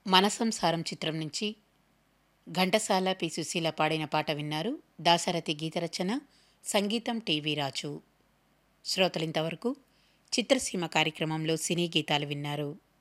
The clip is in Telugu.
మన సంసారం చిత్రం నుంచి ఘంటసాల పి సుశీల పాడిన పాట విన్నారు. దాశరథి గీతరచన, సంగీతం టీవీ రాజు. శ్రోతలింతవరకు చిత్రసీమ కార్యక్రమంలో సినీ గీతాలు విన్నారు.